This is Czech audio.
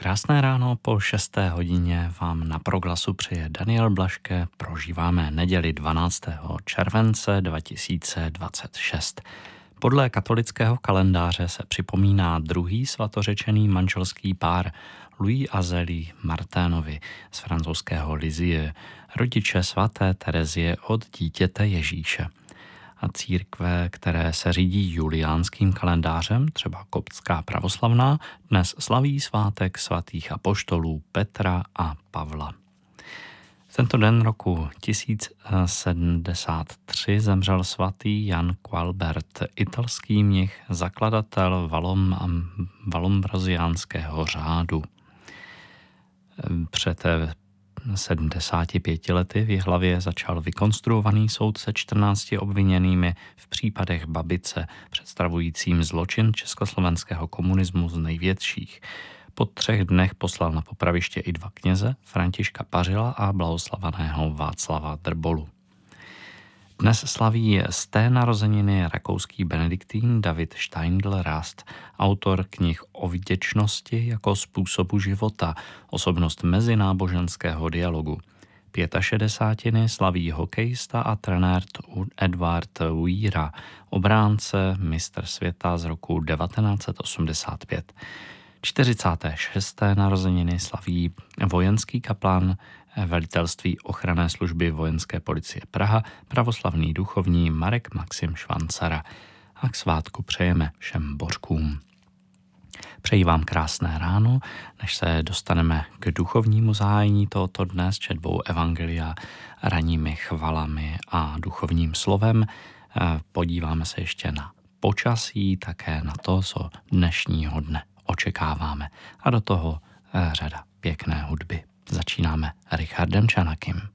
Krásné ráno po 6. hodině vám na Proglasu přeje Daniel Blaške. Prožíváme neděli 12. července 2026. Podle katolického kalendáře se připomíná druhý svatořečený manželský pár Louis a Zélie Martinovi z francouzského Lisieux, rodiče svaté Terezie od dítěte Ježíše. A církve, které se řídí juliánským kalendářem, třeba koptská pravoslavná, dnes slaví svátek svatých apoštolů Petra a Pavla. V tento den roku 1073 zemřel svatý Jan Gualbert, italský mnich, zakladatel valombraziánského řádu. Před 75 lety v Jihlavě začal vykonstruovaný soud se 14 obviněnými v případech Babice, představujícím zločin československého komunismu z největších. Po 3 dnech poslal na popraviště i 2 kněze, Františka Pařila a blahoslaveného Václava Drbolu. Dnes slaví z té narozeniny rakouský benediktín David Steindl-Rast, autor knih o vděčnosti jako způsobu života, osobnost mezináboženského dialogu. 65 slaví hokejista a trenér Edward Weira, obránce, mistr světa z roku 1985. 46. narozeniny slaví vojenský kaplan velitelství ochranné služby vojenské policie Praha, pravoslavný duchovní Marek Maxim Švancara. A k svátku přejeme všem bořkům. Přeji vám krásné ráno, než se dostaneme k duchovnímu zahájení tohoto dne s četbou evangelia, ranními chvalami a duchovním slovem. Podíváme se ještě na počasí, také na to, co dnešního dne očekáváme. A do toho řada pěkné hudby. Začínáme Richardem Čanakim.